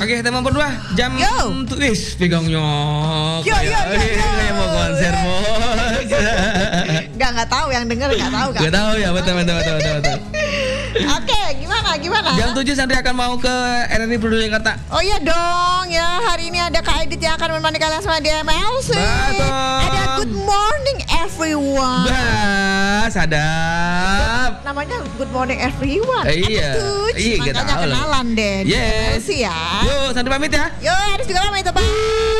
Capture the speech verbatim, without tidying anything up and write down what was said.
Oke, tema berdua jam tulis pegang nyok. Yo yo yo. Kayak mau konser bos. Enggak enggak tahu yang denger enggak tahu kan. Enggak tahu ya, betul betul betul betul. betul. Oke, gimana gimana? Jam tujuh Sandri akan mau ke R R I Produk Jakarta. Oh iya dong ya, hari ini ada Kak Edit yang akan menemani kalian sama D M L C. Betul. Ada Good Morning Everyone. Bah, sadap. Namanya Good Morning Everyone. Iya. Iya, Makanya tahu lah. kenalan deh. Yes. D M L C ya. Yuk, Sandri pamit ya. Yo, harus juga pamit, bye.